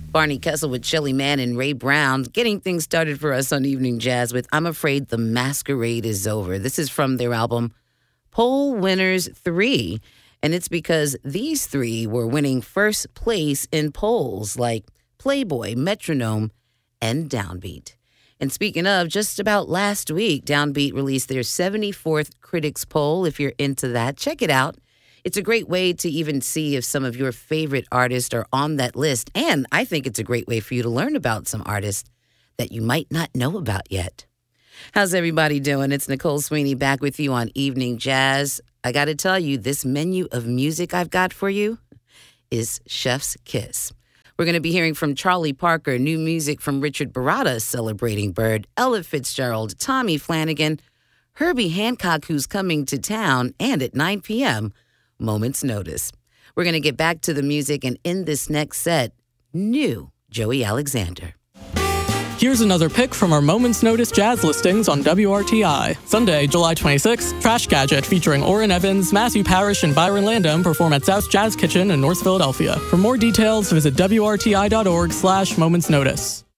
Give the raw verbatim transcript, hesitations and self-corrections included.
Barney Kessel with Shelly Mann and Ray Brown getting things started for us on Evening Jazz with I'm Afraid the Masquerade is Over. This is from their album Poll Winners three, and it's because these three were winning first place in polls like Playboy, Metronome, and Downbeat. And speaking of, just about last week, Downbeat released their seventy-fourth Critics Poll. If you're into that, check it out. It's a great way to even see if some of your favorite artists are on that list. And I think it's a great way for you to learn about some artists that you might not know about yet. How's everybody doing? It's Nicole Sweeney back with you on Evening Jazz. I got to tell you, this menu of music I've got for you is Chef's Kiss. We're going to be hearing from Charlie Parker, new music from Richard Baratta, Celebrating Bird, Ella Fitzgerald, Tommy Flanagan, Herbie Hancock, who's coming to town, and at nine p.m., Moment's Notice. We're going to get back to the music, and in this next set, new Joey Alexander. Here's another pick from our Moment's Notice jazz listings on W R T I. Sunday, July twenty-sixth, Trash Gadget featuring Orrin Evans, Matthew Parrish, and Byron Landam perform at South Jazz Kitchen in North Philadelphia. For more details, visit W R T I dot org slash Moment's Notice.